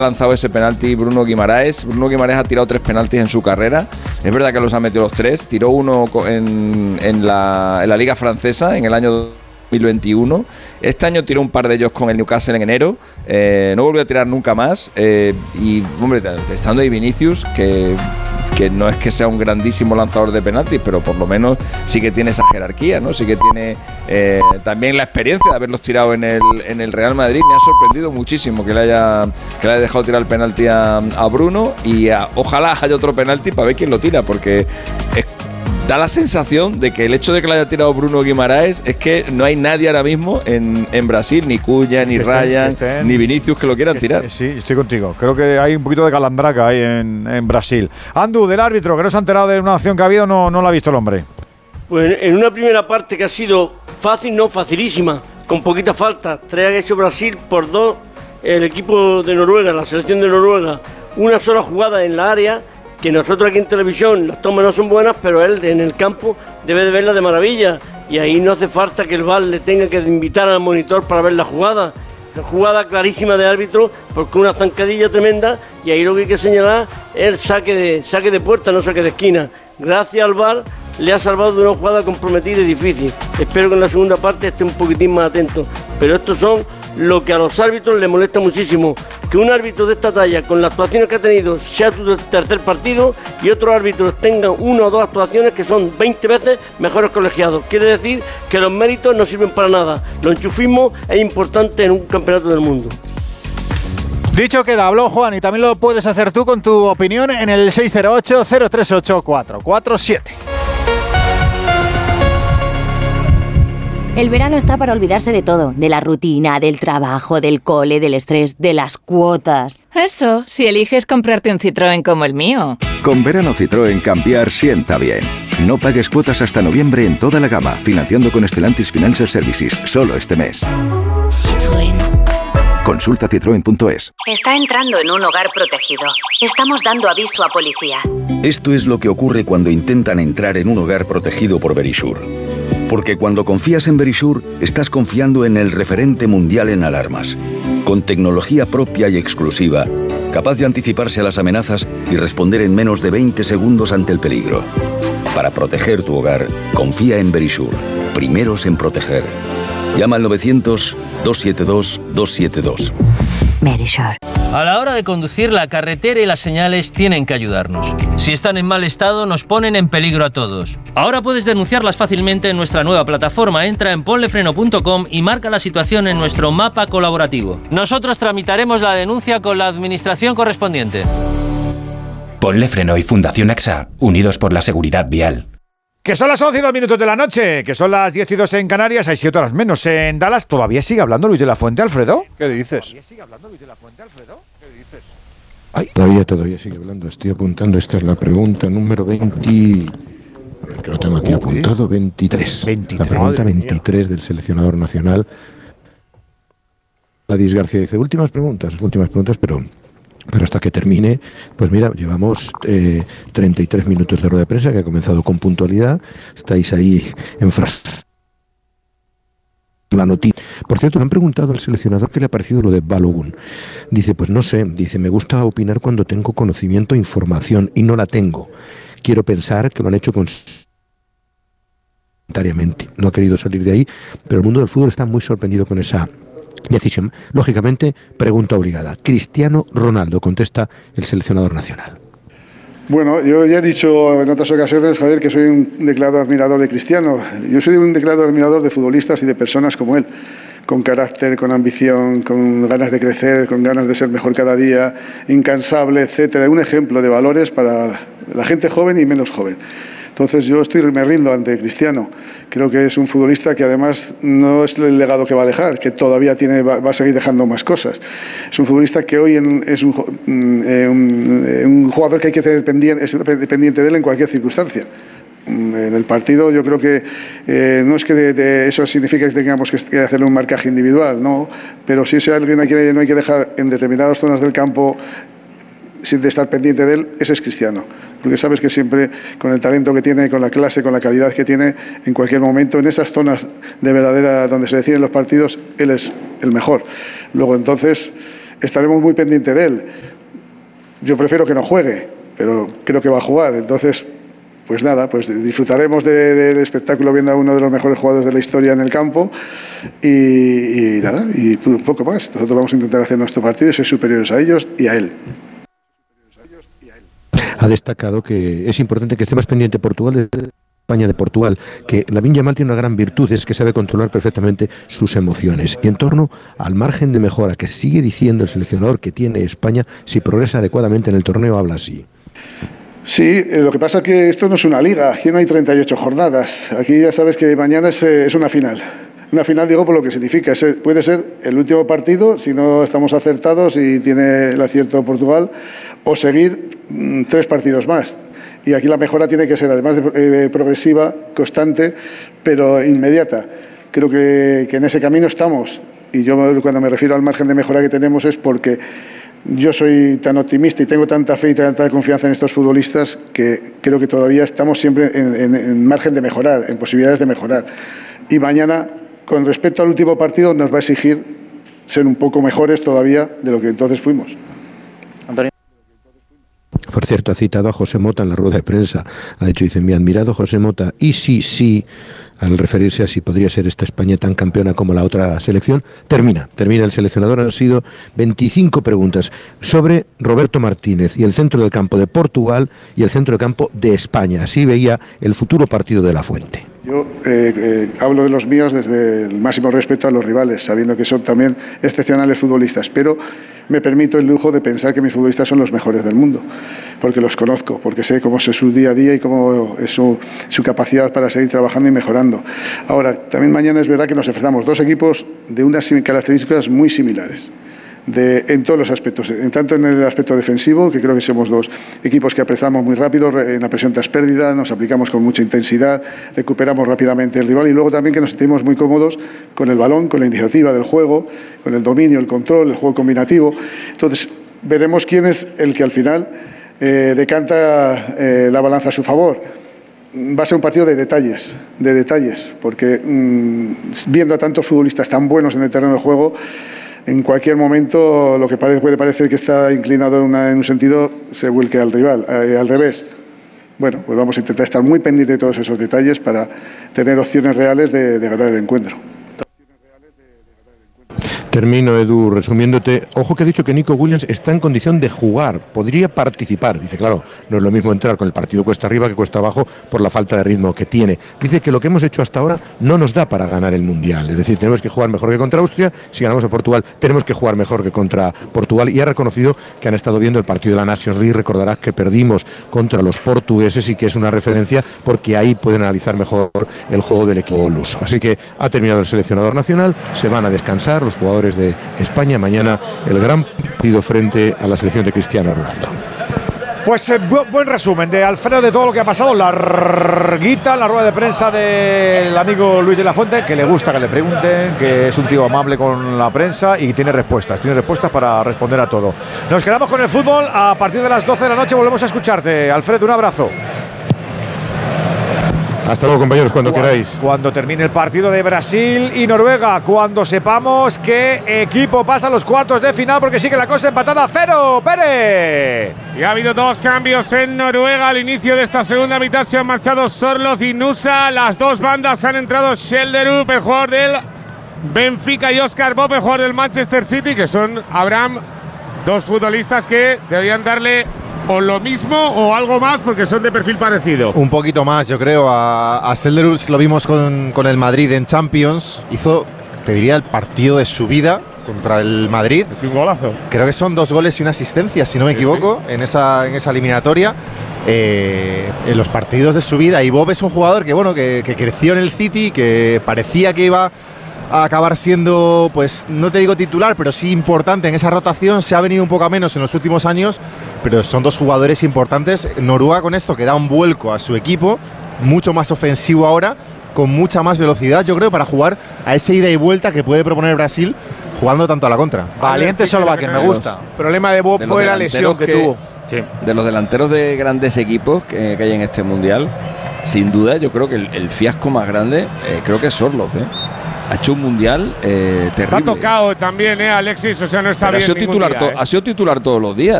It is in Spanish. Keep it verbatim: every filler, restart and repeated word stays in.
lanzado ese penalti Bruno Guimaraes. Bruno Guimaraes ha tirado tres penaltis en su carrera. Es verdad que los ha metido los tres. Tiró uno en, en, la, en la Liga Francesa en el año dos mil veintiuno. Este año tiró un par de ellos con el Newcastle en enero. Eh, no volvió a tirar nunca más. Eh, y, hombre, estando ahí Vinicius, que... que no es que sea un grandísimo lanzador de penaltis, pero por lo menos sí que tiene esa jerarquía, ¿no? Sí que tiene eh, también la experiencia de haberlos tirado en el, en el Real Madrid. Me ha sorprendido muchísimo que le haya, que le haya dejado tirar el penalti a, a Bruno, y a, ojalá haya otro penalti para ver quién lo tira, porque es, da la sensación de que el hecho de que lo haya tirado Bruno Guimaraes es que no hay nadie ahora mismo en, en Brasil, ni Cuña, ni estén, Ryan, estén, ni Vinicius, que lo quieran que, tirar. Sí, estoy contigo. Creo que hay un poquito de calandraca ahí en, en Brasil. Andu, del árbitro, que no se ha enterado de una acción que ha habido, no, no la ha visto el hombre. Pues en una primera parte que ha sido fácil, no, facilísima, con poquita falta. Tres ha hecho Brasil por dos, el equipo de Noruega, la selección de Noruega, una sola jugada en la área, que nosotros aquí en televisión las tomas no son buenas, pero él en el campo debe de verla de maravilla, y ahí no hace falta que el V A R le tenga que invitar al monitor para ver la jugada. Una jugada clarísima de árbitro, porque una zancadilla tremenda, y ahí lo que hay que señalar es el saque de, saque de puerta, no saque de esquina. Gracias al V A R le ha salvado de una jugada comprometida y difícil. Espero que en la segunda parte esté un poquitín más atento, pero estos son lo que a los árbitros les molesta muchísimo, que un árbitro de esta talla, con las actuaciones que ha tenido, sea tu tercer partido, y otros árbitros tengan una o dos actuaciones que son veinte veces mejores colegiados. Quiere decir que los méritos no sirven para nada. Los enchufismos es importante en un campeonato del mundo. Dicho queda, habló Juan, y también lo puedes hacer tú con tu opinión en el seis cero ocho, cero tres ocho, cuatro cuatro siete. El verano está para olvidarse de todo, de la rutina, del trabajo, del cole, del estrés, de las cuotas. Eso, si eliges comprarte un Citroën como el mío. Con verano Citroën cambiar sienta bien. No pagues cuotas hasta noviembre en toda la gama, financiando con Stellantis Financial Services, solo este mes. Citroën. Consulta citroen punto es. Está entrando en un hogar protegido. Estamos dando aviso a policía. Esto es lo que ocurre cuando intentan entrar en un hogar protegido por Verisure. Porque cuando confías en Verisure, estás confiando en el referente mundial en alarmas. Con tecnología propia y exclusiva, capaz de anticiparse a las amenazas y responder en menos de veinte segundos ante el peligro. Para proteger tu hogar, confía en Verisure. Primeros en proteger. Llama al novecientos, dos siete dos, dos siete dos. Verisure. A la hora de conducir, la carretera y las señales tienen que ayudarnos. Si están en mal estado, nos ponen en peligro a todos. Ahora puedes denunciarlas fácilmente en nuestra nueva plataforma. Entra en ponle freno punto com y marca la situación en nuestro mapa colaborativo. Nosotros tramitaremos la denuncia con la administración correspondiente. Ponle Freno y Fundación A X A, unidos por la seguridad vial. Que son las once y dos minutos de la noche, que son las diez y dos en Canarias, hay siete horas menos en Dallas. ¿Todavía sigue hablando Luis de la Fuente, Alfredo? ¿Qué dices? ¿Todavía sigue hablando Luis de la Fuente, Alfredo? ¿Qué dices? Ay. Todavía, todavía sigue hablando, estoy apuntando, esta es la pregunta número veinte, que lo tengo aquí apuntado, veintitrés. veintitrés. La pregunta veintitrés del seleccionador nacional. Ladis García dice, últimas preguntas, últimas preguntas, pero... Pero hasta que termine, pues mira, llevamos eh, treinta y tres minutos de rueda de prensa que ha comenzado con puntualidad. Estáis ahí en frase. La noticia. Por cierto, le han preguntado al seleccionador qué le ha parecido lo de Balogun. Dice, pues no sé, dice, me gusta opinar cuando tengo conocimiento e información y no la tengo. Quiero pensar que lo han hecho con... No ha querido salir de ahí, pero el mundo del fútbol está muy sorprendido con esa decisión. Lógicamente, pregunta obligada. Cristiano Ronaldo, contesta el seleccionador nacional. Bueno, yo ya he dicho en otras ocasiones, Javier, que soy un declarado admirador de Cristiano. Yo soy un declarado admirador de futbolistas y de personas como él, con carácter, con ambición, con ganas de crecer, con ganas de ser mejor cada día, incansable, etcétera. Un ejemplo de valores para la gente joven y menos joven. Entonces yo estoy, me rindo ante Cristiano. Creo que es un futbolista que además no es el legado que va a dejar, que todavía tiene, va, va a seguir dejando más cosas. Es un futbolista que hoy en, es un, eh, un, eh, un jugador que hay que tener pendiente, pendiente de él en cualquier circunstancia. En el partido yo creo que eh, no es que de, de eso significa que tengamos que, que hacerle un marcaje individual, no, pero si es alguien a quien no hay que dejar en determinadas zonas del campo sin de estar pendiente de él, ese es Cristiano. Porque sabes que siempre, con el talento que tiene, con la clase, con la calidad que tiene, en cualquier momento, en esas zonas de verdadera donde se deciden los partidos, él es el mejor. Luego, entonces, estaremos muy pendientes de él. Yo prefiero que no juegue, pero creo que va a jugar. Entonces, pues nada, pues disfrutaremos de, del espectáculo viendo a uno de los mejores jugadores de la historia en el campo y, y nada, y un poco más. Nosotros vamos a intentar hacer nuestro partido y ser superiores a ellos y a él. Ha destacado que es importante que esté más pendiente Portugal de España de Portugal, que Lamine Yamal tiene una gran virtud, es que sabe controlar perfectamente sus emociones. Y en torno al margen de mejora que sigue diciendo el seleccionador que tiene España, si progresa adecuadamente en el torneo, habla así. Sí, eh, lo que pasa es que esto no es una liga, aquí no hay treinta y ocho jornadas, aquí ya sabes que mañana es, eh, es una final. Una final, digo, por lo que significa, es, puede ser el último partido, si no estamos acertados y tiene el acierto Portugal, o seguir mm, tres partidos más. Y aquí la mejora tiene que ser, además de eh, progresiva, constante, pero inmediata. Creo que, que en ese camino estamos. Y yo cuando me refiero al margen de mejora que tenemos es porque yo soy tan optimista y tengo tanta fe y tanta confianza en estos futbolistas que creo que todavía estamos siempre en, en, en margen de mejorar, en posibilidades de mejorar. Y mañana, con respecto al último partido, nos va a exigir ser un poco mejores todavía de lo que entonces fuimos. Antonio. Por cierto, ha citado a José Mota en la rueda de prensa. Ha dicho, dice, mi admirado José Mota, y sí, sí, al referirse a si podría ser esta España tan campeona como la otra selección, termina, termina el seleccionador. Han sido veinticinco preguntas sobre Roberto Martínez y el centro del campo de Portugal y el centro del campo de España. Así veía el futuro partido de La Fuente. Yo eh, eh, hablo de los míos desde el máximo respeto a los rivales, sabiendo que son también excepcionales futbolistas, pero me permito el lujo de pensar que mis futbolistas son los mejores del mundo, porque los conozco, porque sé cómo es su día a día y cómo es su, su capacidad para seguir trabajando y mejorando. Ahora, también mañana es verdad que nos enfrentamos dos equipos de unas características muy similares. De, en todos los aspectos, en tanto en el aspecto defensivo, que creo que somos dos equipos que apresamos muy rápido, en la presión tras pérdida, nos aplicamos con mucha intensidad, recuperamos rápidamente el rival y luego también que nos sentimos muy cómodos con el balón, con la iniciativa del juego, con el dominio, el control, el juego combinativo. Entonces, veremos quién es el que al final eh, decanta eh, la balanza a su favor. Va a ser un partido de detalles, de detalles, porque mmm, viendo a tantos futbolistas tan buenos en el terreno de juego, en cualquier momento lo que parece, puede parecer que está inclinado en, una, en un sentido se vuelque al rival, eh, al revés. Bueno, pues vamos a intentar estar muy pendientes de todos esos detalles para tener opciones reales de, de ganar el encuentro. Termino, Edu, resumiéndote. Ojo que ha dicho que Nico Williams está en condición de jugar, podría participar. Dice, claro, no es lo mismo entrar con el partido cuesta arriba que cuesta abajo por la falta de ritmo que tiene. Dice que lo que hemos hecho hasta ahora no nos da para ganar el Mundial. Es decir, tenemos que jugar mejor que contra Austria. Si ganamos a Portugal, tenemos que jugar mejor que contra Portugal. Y ha reconocido que han estado viendo el partido de la Nations League. Recordarás que perdimos contra los portugueses y que es una referencia porque ahí pueden analizar mejor el juego del equipo luso. Así que ha terminado el seleccionador nacional. Se van a descansar los jugadores de España. Mañana el gran partido frente a la selección de Cristiano Ronaldo. Pues eh, bu buen resumen de Alfredo de todo lo que ha pasado, larguita la rueda de prensa del amigo Luis de la Fuente, que le gusta que le pregunten, que es un tío amable con la prensa y tiene respuestas, tiene respuestas para responder a todo. Nos quedamos con el fútbol, a partir de las doce de la noche volvemos a escucharte. Alfredo, un abrazo. Hasta luego, compañeros, cuando, cuando queráis. Cuando termine el partido de Brasil y Noruega, cuando sepamos qué equipo pasa a los cuartos de final, porque sigue la cosa empatada a cero. ¡Pere! Y ha habido dos cambios en Noruega. Al inicio de esta segunda mitad se han marchado Sorloth y Nusa. Las dos bandas han entrado Schjelderup, el jugador del Benfica, y Oscar Bob, el jugador del Manchester City, que son, Abraham, dos futbolistas que deberían darle o lo mismo o algo más porque son de perfil parecido. Un poquito más, yo creo. A, a Schjelderup lo vimos con, con el Madrid en Champions. Hizo, te diría, el partido de su vida contra el Madrid. Es un golazo. Creo que son dos goles y una asistencia, si no me sí, equivoco, sí. en esa, en esa eliminatoria. Eh, en los partidos de su vida. Y Bob es un jugador que, bueno, que, que creció en el City, que parecía que iba a acabar siendo, pues no te digo titular, pero sí importante en esa rotación. Se ha venido un poco a menos en los últimos años, pero son dos jugadores importantes. Noruega con esto que da un vuelco a su equipo, mucho más ofensivo ahora, con mucha más velocidad, yo creo, para jugar a esa ida y vuelta que puede proponer Brasil, jugando tanto a la contra. Valiente Solbakken, me gusta. El problema de Bob de fue la lesión que, que tuvo. Sí. De los delanteros de grandes equipos que, que hay en este Mundial, sin duda, yo creo que el, el fiasco más grande, eh, creo que es Sorloth, ¿eh? Ha hecho un mundial eh, terrible. Está tocado también, ¿eh, Alexis? O sea, no está Pero bien. Ha sido, titular día, to- ¿eh? ha sido titular todos los días.